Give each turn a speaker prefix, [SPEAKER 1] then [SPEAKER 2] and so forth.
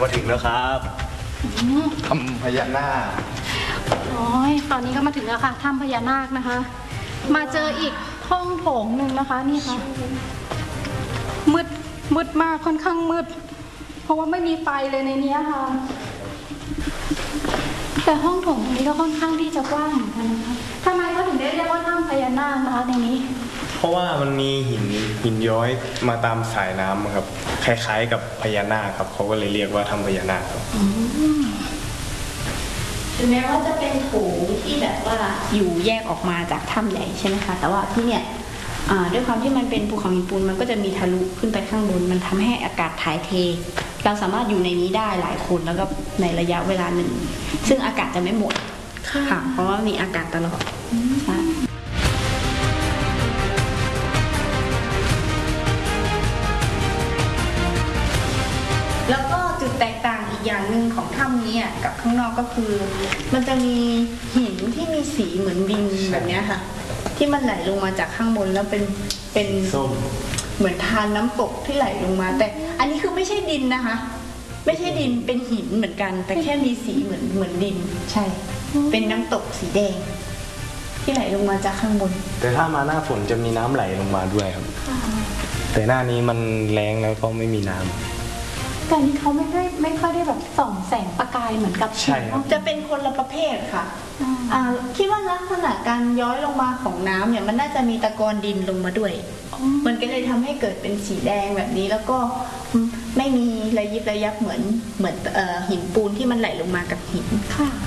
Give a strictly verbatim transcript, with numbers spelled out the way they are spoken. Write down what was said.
[SPEAKER 1] มาถึงแล้วครับทำพญานาค
[SPEAKER 2] โอ้ยตอนนี้ก็มาถึงแล้วค่ะถ้ำพญานาคนะคะมาเจออีกห้องโถงหนึ่งนะคะนี่ค่ะมืดมืดมากค่อนข้างมืดเพราะว่าไม่มีไฟเลยในนี้ค่ะแต่ห้องโถงตรงนี้ก็ค่อนข้างที่จะกว้างเหมือนกันนะคะทำไมเขาถึงได้เรียกว่าถ้ำพญานาคนะคะในนี้
[SPEAKER 1] เพราะว่ามันมีหินหินย้อยมาตามสายน้ำครับคล้ายๆกับพญานาคครับเขาก็เลยเรียกว่าถ้ำพญานาคครับ
[SPEAKER 3] ถึงแม้ว่าจะเป็นโถงที่แบบว่าอยู่แยกออกมาจากถ้ำใหญ่ใช่ไหมคะแต่ว่าที่เนี่ยด้วยความที่มันเป็นภูเขาหินปูนมันก็จะมีทะลุขึ้นไปข้างบนมันทำให้อากาศถ่ายเทเราสามารถอยู่ในนี้ได้หลายคนแล้วก็ในระยะเวลาหนึ่งซึ่งอากาศจะไม่หมดค่ะเพราะว่ามีอากาศตลอดใช่แล้วก็จุดแตกต่างอีกอย่างหนึ่งของถ้ำนี้กับข้างนอกก็คือมันจะมีหินที่มีสีเหมือนวิงแบบนี้ค่ะที่มันไหลลงมาจากข้างบนแล้วเป็นเป็นส้มเหมือนทานน้ำตกที่ไหลลงมาแต่อันนี้คือไม่ใช่ดินนะคะไม่ใช่ดินเป็นหินเหมือนกันแต่แค่มีสีเหมือนเหมือนดินใช่เป็นน้ำตกสีแดงที่ไหลลงมาจากข้างบน
[SPEAKER 1] แต่ถ้ามาหน้าฝนจะมีน้ำไหลลงมาด้วยครับแต่หน้านี้มันแล้งแล้วก็ไม่มีน้ำ
[SPEAKER 2] แต่นี้เขาไม่ได้ไม่ค่อยได้แบบส่องแสงประกายเหมือนกับ
[SPEAKER 1] ใช่ครับ
[SPEAKER 3] จะเป็นคนละประเภทค่ะคิดว่าลักษณะการย้อยลงมาของน้ำเนี่ยมันน่าจะมีตะกอนดินลงมาด้วยมันก็เลยทำให้เกิดเป็นสีแดงแบบนี้แล้วก็ไม่มีระยิบระยับเหมือนเหมือนหินปูนที่มันไหลลงมากับหิน
[SPEAKER 2] ค่ะ